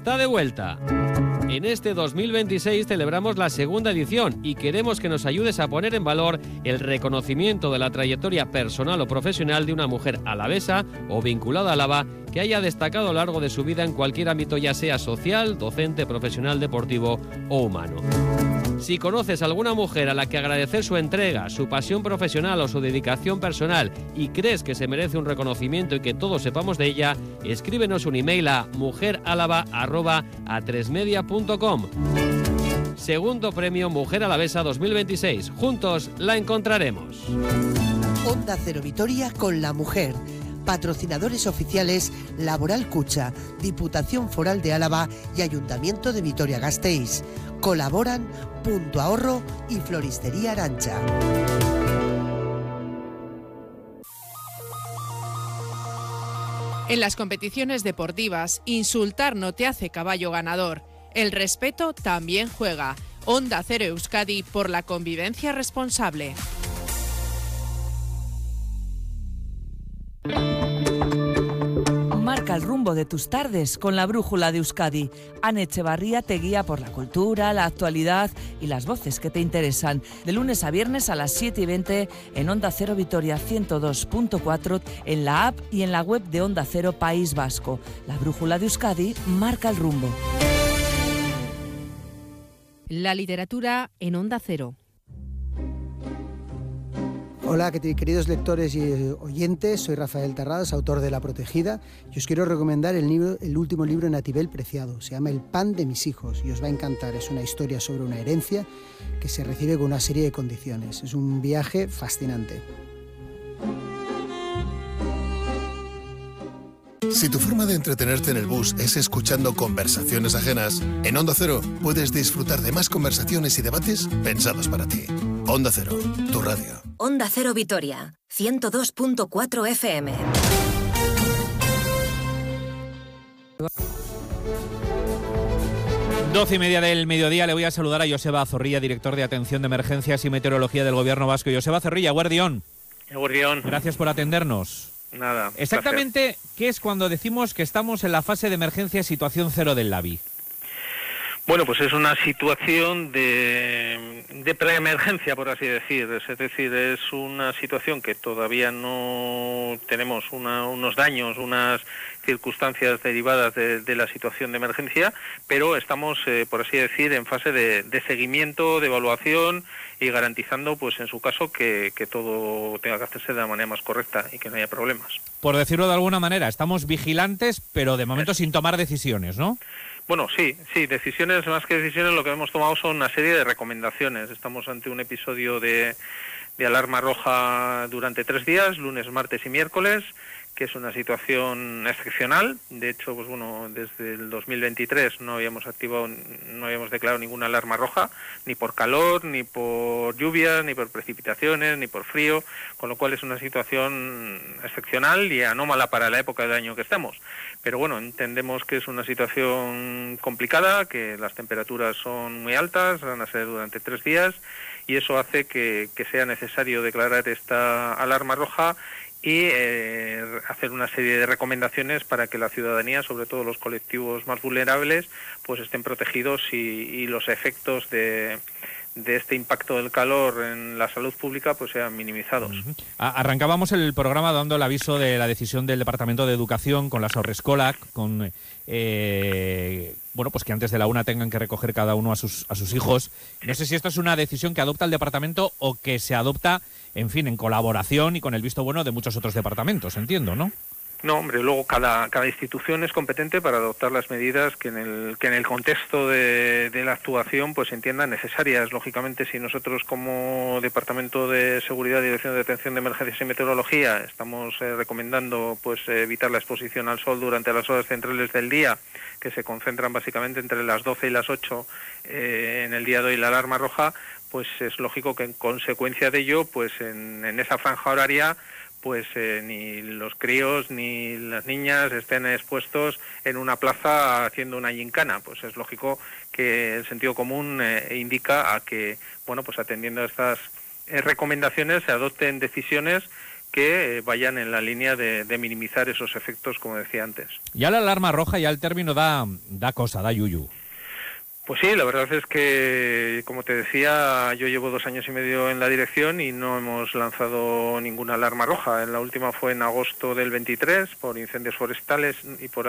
está de vuelta. En este 2026 celebramos la segunda edición y queremos que nos ayudes a poner en valor el reconocimiento de la trayectoria personal o profesional de una mujer alavesa o vinculada a Álava que haya destacado a lo largo de su vida en cualquier ámbito, ya sea social, docente, profesional, deportivo o humano. Si conoces a alguna mujer a la que agradecer su entrega, su pasión profesional o su dedicación personal y crees que se merece un reconocimiento y que todos sepamos de ella, escríbenos un email a mujeralava@atresmedia.com. Segundo premio Mujer Alavesa 2026. Juntos la encontraremos. Onda Cero Vitoria con la mujer. Patrocinadores oficiales Laboral Cucha, Diputación Foral de Álava y Ayuntamiento de Vitoria-Gasteiz. Colaboran Punto Ahorro y Floristería Arancha. En las competiciones deportivas, insultar no te hace caballo ganador. El respeto también juega. Onda Cero Euskadi por la convivencia responsable. Marca el rumbo de tus tardes con la brújula de Euskadi. Ane Echevarría te guía por la cultura, la actualidad y las voces que te interesan. De lunes a viernes a las 7:20 en Onda Cero Vitoria 102.4, en la app y en la web de Onda Cero País Vasco. La brújula de Euskadi marca el rumbo. La literatura en Onda Cero. Hola, queridos lectores y oyentes, soy Rafael Terradas, autor de La Protegida, y os quiero recomendar el último libro de Natibel Preciado. Se llama El pan de mis hijos y os va a encantar. Es una historia sobre una herencia que se recibe con una serie de condiciones. Es un viaje fascinante. Si tu forma de entretenerte en el bus es escuchando conversaciones ajenas, en Onda Cero puedes disfrutar de más conversaciones y debates pensados para ti. Onda Cero, tu radio. Onda Cero Vitoria, 102.4 FM. Doce y media del mediodía. Le voy a saludar a Joseba Zorrilla, director de Atención de Emergencias y Meteorología del Gobierno Vasco. Joseba Zorrilla, guardión. Gracias por atendernos. Nada. Exactamente, placer. ¿Qué es cuando decimos que estamos en la fase de emergencia situación cero del LABI? Bueno, pues es una situación de preemergencia, por así decir. Es decir, es una situación que todavía no tenemos unos daños, unas circunstancias derivadas de la situación de emergencia, pero estamos, por así decir, en fase de seguimiento, de evaluación y garantizando, pues en su caso, que todo tenga que hacerse de la manera más correcta y que no haya problemas. Por decirlo de alguna manera, estamos vigilantes, pero de momento sin tomar decisiones, ¿no? Bueno, sí, decisiones, más que decisiones, lo que hemos tomado son una serie de recomendaciones. Estamos ante un episodio de alarma roja durante 3 días, lunes, martes y miércoles, que es una situación excepcional. De hecho, pues bueno, desde el 2023 no habíamos declarado ninguna alarma roja, ni por calor, ni por lluvias, ni por precipitaciones, ni por frío, con lo cual es una situación excepcional y anómala para la época del año que estamos. Pero bueno, entendemos que es una situación complicada, que las temperaturas son muy altas, van a ser durante 3 días, y eso hace que sea necesario declarar esta alarma roja y hacer una serie de recomendaciones para que la ciudadanía, sobre todo los colectivos más vulnerables, pues estén protegidos y los efectos de este impacto del calor en la salud pública pues sean minimizados. Arrancábamos el programa dando el aviso de la decisión del Departamento de Educación con las Haurreskolak, con pues que antes de la 1 tengan que recoger cada uno a sus hijos. No sé si esto es una decisión que adopta el departamento o que se adopta, en fin, en colaboración y con el visto bueno de muchos otros departamentos, entiendo, ¿no? No, hombre, luego cada institución es competente para adoptar las medidas que en el contexto de la actuación pues se entiendan necesarias. Lógicamente, si nosotros como Departamento de Seguridad y Dirección de Atención de Emergencias y Meteorología estamos recomendando pues evitar la exposición al sol durante las horas centrales del día, que se concentran básicamente entre las 12 y las 8 en el día de hoy la alarma roja, pues es lógico que en consecuencia de ello, pues en esa franja horaria pues ni los críos ni las niñas estén expuestos en una plaza haciendo una gincana. Pues es lógico que el sentido común indica a que, bueno, pues atendiendo a estas recomendaciones se adopten decisiones que vayan en la línea de minimizar esos efectos, como decía antes. Ya la alarma roja, ya el término da cosa, da yuyu. Pues sí, la verdad es que, como te decía, yo llevo 2 años y medio en la dirección y no hemos lanzado ninguna alarma roja. La última fue en agosto del 23 por incendios forestales y por